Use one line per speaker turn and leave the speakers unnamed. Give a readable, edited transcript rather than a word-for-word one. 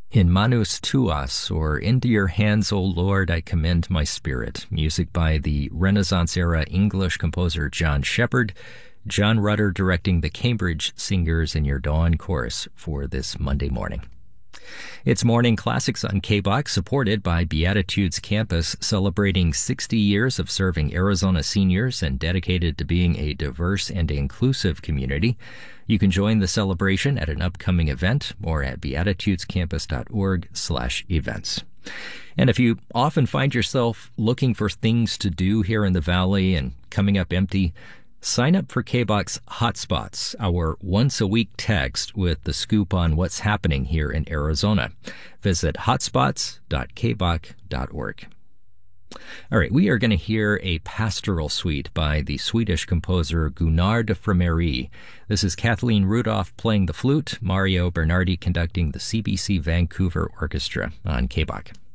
In Manus Tuas, or Into Your Hands, O Lord, I Commend My Spirit. Music by the Renaissance-era English composer John Shepherd. John Rutter directing the Cambridge Singers in your Dawn Chorus for this Monday morning. It's Morning Classics on KBOX, supported by Beatitudes Campus, celebrating 60 years of serving Arizona seniors and dedicated to being a diverse and inclusive community. You can join the celebration at an upcoming event or at beatitudescampus.org/events. And if you often find yourself looking for things to do here in the Valley and coming up empty, sign up for KBOX Hotspots, our once-a-week text with the scoop on what's happening here in Arizona. Visit hotspots.kbok.org. All right, we are going to hear a pastoral suite by the Swedish composer Gunnar de Framery. This is Kathleen Rudolph playing the flute, Mario Bernardi conducting the CBC Vancouver Orchestra on KBOK.